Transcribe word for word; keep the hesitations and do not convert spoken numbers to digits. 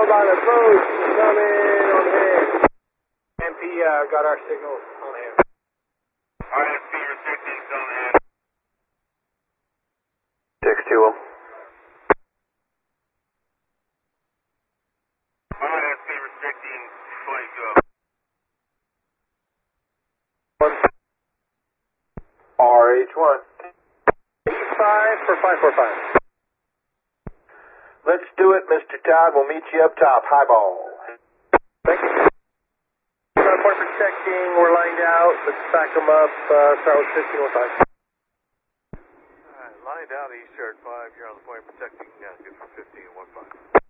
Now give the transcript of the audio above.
Called on the post, coming on hand. M P uh, got our signal on hand. R S P restricting on hand. six two oh. R S P restricting flight go. R H one. Five for five four five. Let's do it, Mister Todd. We'll meet you up top. Highball. Thank you. Uh, point for checking. We're lined out. Let's back them up. Uh, start with fifteen one five. Alright, lined out, East Yard five. You're on the point protecting. Uh, good for fifteen one five.